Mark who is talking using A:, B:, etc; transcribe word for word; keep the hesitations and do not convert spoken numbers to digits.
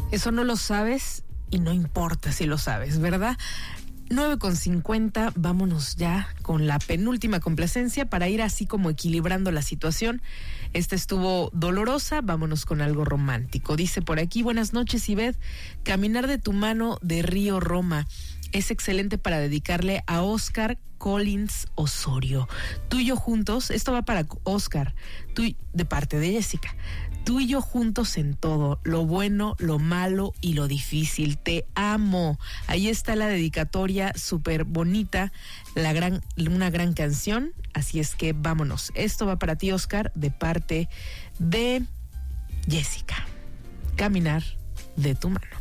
A: Eso no lo sabes y no importa si lo sabes, ¿verdad? nueve con cincuenta, vámonos ya con la penúltima complacencia para ir así como equilibrando la situación. Esta estuvo dolorosa, vámonos con algo romántico. Dice por aquí, buenas noches, Ivette, caminar de tu mano de Río Roma es excelente para dedicarle a Oscar Collins Osorio. Tú y yo juntos, esto va para Oscar, tú y, de parte de Jessica. Tú y yo juntos en todo, lo bueno, lo malo y lo difícil. Te amo. Ahí está la dedicatoria, súper bonita, la gran, una gran canción. Así es que vámonos. Esto va para ti, Oscar, de parte de Jessica. Caminar de tu mano.